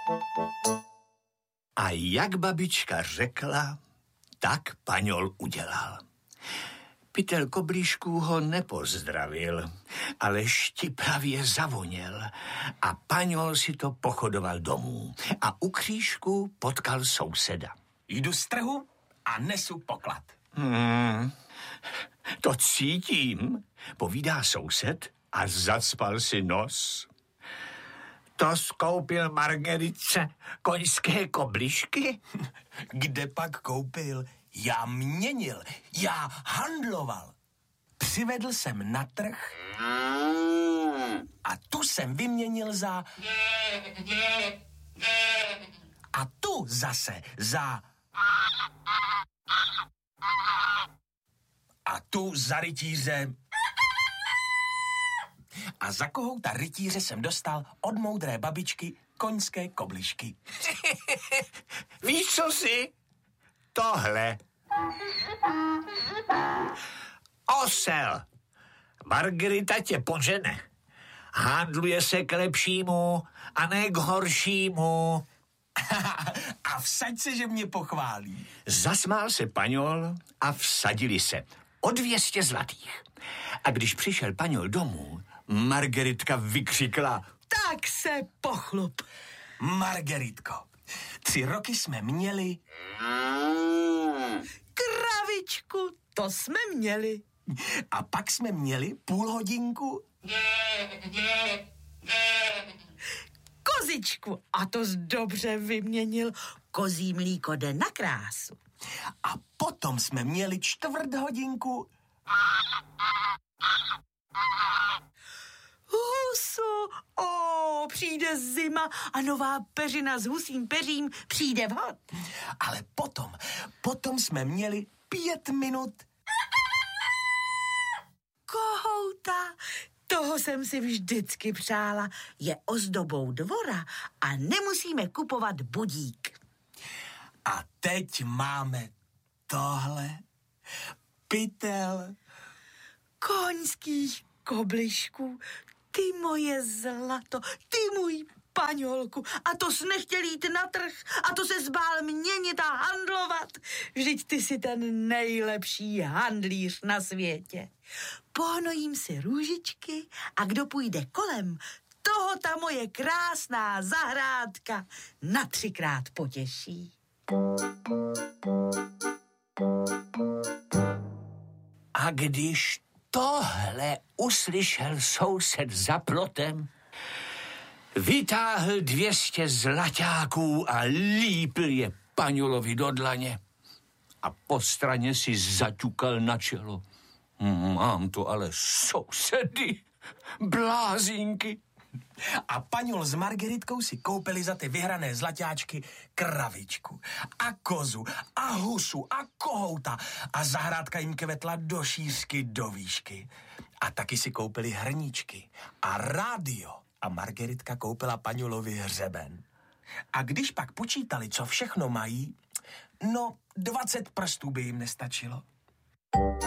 A jak babička řekla, tak Paňol udělal. Pytel koblížků ho nepozdravil, ale štiplavě zavoněl a Paňol si to pochodoval domů a u křížku potkal souseda. Jdu z trhu a nesu poklad. To cítím, povídá soused a zacpal si nos. To skoupil Margeritce koňské kobližky? Kde pak koupil? Já měnil, já handloval. Přivedl jsem na trh a tu jsem vyměnil za... A tu zase za... A tu za rytíře... A za kohouta rytíře jsem dostal od moudré babičky koňské kobližky. Víš, co si? Tohle. Osel. Margarita tě požene. Handluje se k lepšímu a ne k horšímu. A vsaď se, že mě pochválí. Zasmál se Paňol a vsadili se o 200 zlatých. A když přišel Paňol domů, Margeritka vykřikla: Tak se pochlup. Margeritko, 3 roky jsme měli... Kravičku, to jsme měli. A pak jsme měli půl hodinku... Kozičku, a to jsi dobře vyměnil. Kozí mlíko jde na krásu. A potom jsme měli 1/4 hodinku... Huso, přijde zima a nová peřina s husím peřím přijde vhod. Ale potom jsme měli 5 minut... Kohouta, toho jsem si vždycky přála. Je ozdobou dvora a nemusíme kupovat budík. A teď máme tohle. Pytel. Koňských kobližků, ty moje zlato, ty můj Paňolku, a to jsi nechtěl jít na trh, a to se zbál měnit a handlovat. Vždyť ty jsi ten nejlepší handlíř na světě. Pohnojím si růžičky a kdo půjde kolem, toho ta moje krásná zahrádka na 3krát potěší. A když tohle uslyšel soused za plotem, vytáhl 200 zlaťáků a lípl je Paňolovi do dlaně a po straně si zaťukal na čelo. Mám to ale sousedy, blázinky. A Paňol s Margeritkou si koupili za ty vyhrané zlaťáčky kravičku a kozu a husu a kohouta a zahrádka jim kvetla do šířky, do výšky. A taky si koupili hrníčky a rádio a Margeritka koupila Paňolovi hřeben. A když pak počítali, co všechno mají, no 20 prstů by jim nestačilo.